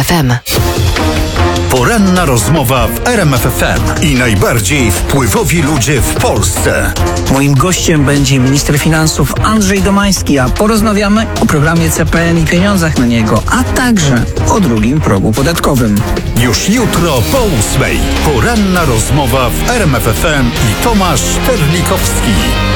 FM. Poranna rozmowa w RMF FM i najbardziej wpływowi ludzie w Polsce. Moim gościem będzie minister finansów Andrzej Domański, a porozmawiamy o programie CPN i pieniądzach na niego, a także o drugim progu podatkowym. Już jutro po 8:00. Poranna rozmowa w RMF FM i Tomasz Terlikowski.